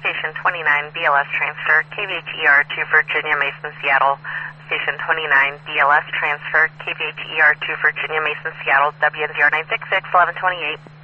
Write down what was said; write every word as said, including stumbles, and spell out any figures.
Station twenty-nine, B L S transfer, K V H E R two Virginia, Mason, Seattle. Station twenty-nine, B L S transfer, K V H E R two Virginia, Mason, Seattle, W N zero nine six six, eleven twenty-eight.